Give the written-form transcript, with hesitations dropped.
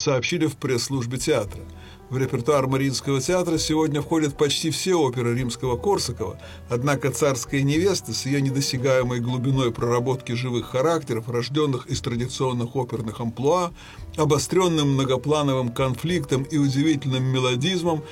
сообщили в пресс-службе театра. В репертуар Мариинского театра сегодня входят почти все оперы Римского-Корсакова, однако «Царская невеста» с ее недосягаемой глубиной проработки живых характеров, рожденных из традиционных оперных амплуа, обостренным многоплановым конфликтом и удивительным мелодизмом,